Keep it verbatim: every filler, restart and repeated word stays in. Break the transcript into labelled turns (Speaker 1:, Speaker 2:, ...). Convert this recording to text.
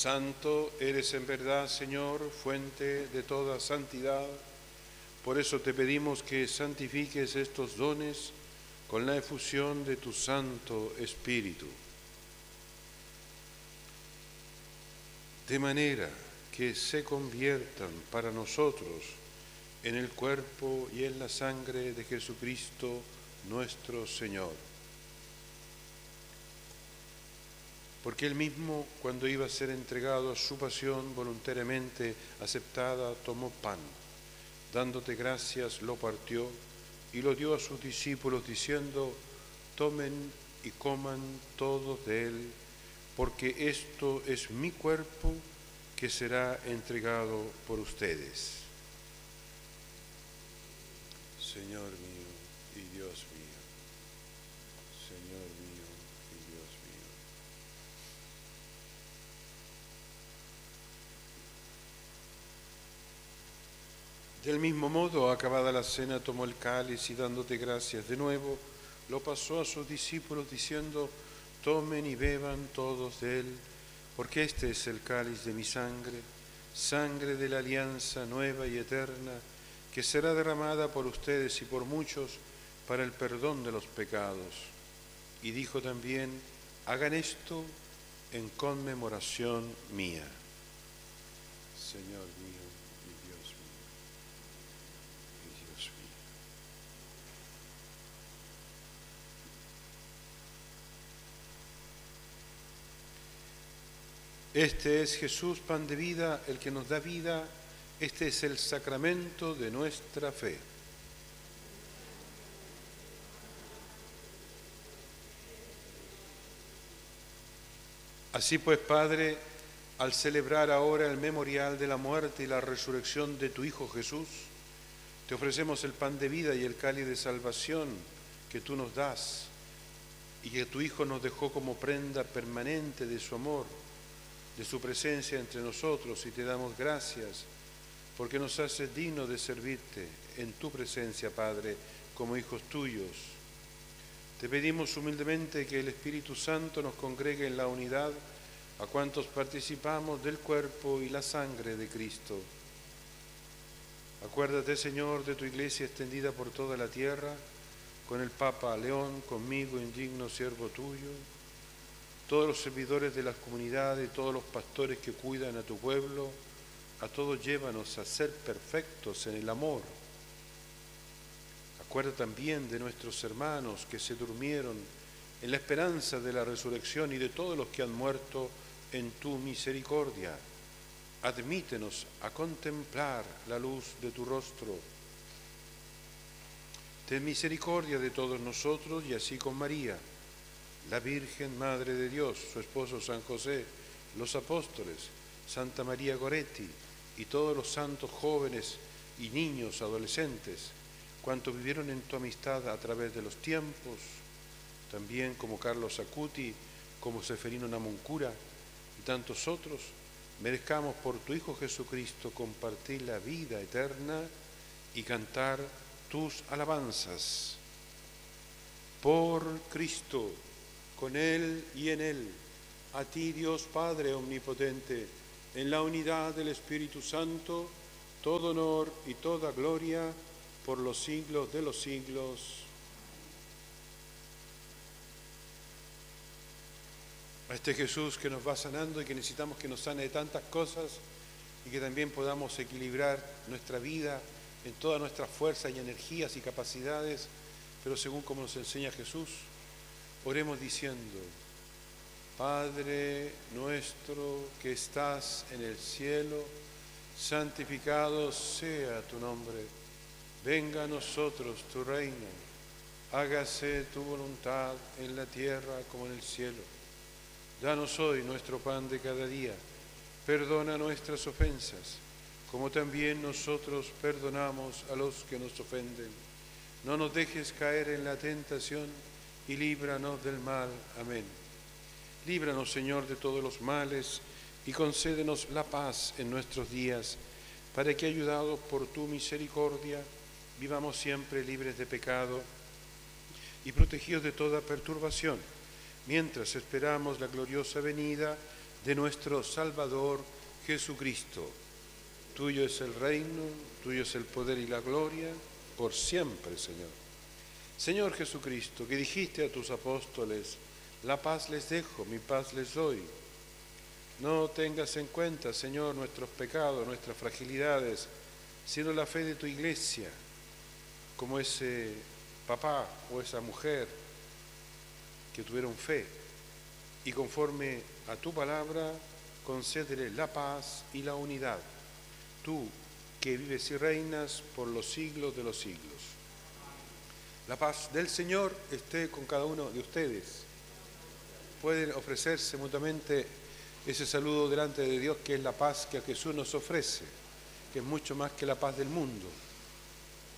Speaker 1: Santo eres en verdad, Señor, fuente de toda santidad. Por eso te pedimos que santifiques estos dones con la efusión de tu Santo Espíritu. De manera que se conviertan para nosotros en el cuerpo y en la sangre de Jesucristo nuestro Señor. Porque él mismo, cuando iba a ser entregado a su pasión voluntariamente aceptada, tomó pan, dándote gracias, lo partió y lo dio a sus discípulos, diciendo: tomen y coman todos de él, porque esto es mi cuerpo que será entregado por ustedes. Señor mío y Dios mío, Señor mío y Dios mío. Del mismo modo, acabada la cena, tomó el cáliz y dándote gracias de nuevo, lo pasó a sus discípulos diciendo: tomen y beban todos de él, porque este es el cáliz de mi sangre, sangre de la alianza nueva y eterna, que será derramada por ustedes y por muchos para el perdón de los pecados. Y dijo también: hagan esto en conmemoración mía. Señor mío y Dios mío, y Dios mío. Este es Jesús, pan de vida, el que nos da vida. Este es el sacramento de nuestra fe. Así pues, Padre, al celebrar ahora el memorial de la muerte y la resurrección de tu Hijo Jesús, te ofrecemos el pan de vida y el cáliz de salvación que tú nos das y que tu Hijo nos dejó como prenda permanente de su amor, de su presencia entre nosotros, y te damos gracias porque nos haces dignos de servirte en tu presencia, Padre, como hijos tuyos. Te pedimos humildemente que el Espíritu Santo nos congregue en la unidad a cuantos participamos del cuerpo y la sangre de Cristo. Acuérdate, Señor, de tu iglesia extendida por toda la tierra, con el Papa León, conmigo, indigno siervo tuyo, todos los servidores de las comunidades, todos los pastores que cuidan a tu pueblo. A todos llévanos a ser perfectos en el amor. Acuerda también de nuestros hermanos que se durmieron en la esperanza de la resurrección y de todos los que han muerto en tu misericordia. Admítenos a contemplar la luz de tu rostro. Ten misericordia de todos nosotros y así con María, la Virgen Madre de Dios, su esposo San José, los apóstoles, Santa María Goretti y todos los santos jóvenes y niños adolescentes, cuantos vivieron en tu amistad a través de los tiempos, también como Carlos Acuti, como Seferino Namuncura y tantos otros, merezcamos por tu Hijo Jesucristo compartir la vida eterna y cantar tus alabanzas. Por Cristo, con Él y en Él, a ti, Dios Padre omnipotente, en la unidad del Espíritu Santo, todo honor y toda gloria por los siglos de los siglos. A este Jesús que nos va sanando y que necesitamos que nos sane de tantas cosas y que también podamos equilibrar nuestra vida en todas nuestras fuerzas y energías y capacidades, pero según como nos enseña Jesús, oremos diciendo: Padre nuestro que estás en el cielo, santificado sea tu nombre. Venga a nosotros tu reino. Hágase tu voluntad en la tierra como en el cielo. Danos hoy nuestro pan de cada día. Perdona nuestras ofensas, como también nosotros perdonamos a los que nos ofenden. No nos dejes caer en la tentación y líbranos del mal. Amén. Líbranos, Señor, de todos los males y concédenos la paz en nuestros días, para que, ayudados por tu misericordia, vivamos siempre libres de pecado y protegidos de toda perturbación, mientras esperamos la gloriosa venida de nuestro Salvador Jesucristo. Tuyo es el reino, tuyo es el poder y la gloria, por siempre, Señor. Señor Jesucristo, que dijiste a tus apóstoles, la paz les dejo, mi paz les doy. No tengas en cuenta, Señor, nuestros pecados, nuestras fragilidades, sino la fe de tu iglesia, como ese papá o esa mujer que tuvieron fe. Y conforme a tu palabra, concédele la paz y la unidad. Tú, que vives y reinas por los siglos de los siglos. La paz del Señor esté con cada uno de ustedes. Pueden ofrecerse mutuamente ese saludo delante de Dios, que es la paz que Jesús nos ofrece, que es mucho más que la paz del mundo.